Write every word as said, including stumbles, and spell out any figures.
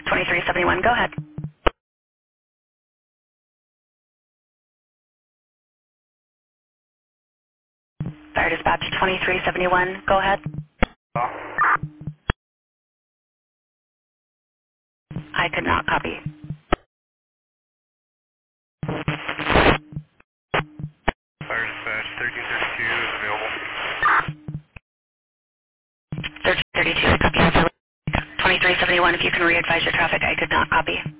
twenty-three seventy-one, go ahead. Fire dispatch twenty-three seventy-one, go ahead. I could not copy. Fire dispatch thirteen thirty-two is available. thirteen thirty-two, I copy. twenty-three seventy-one, if you can re-advise your traffic, I could not copy.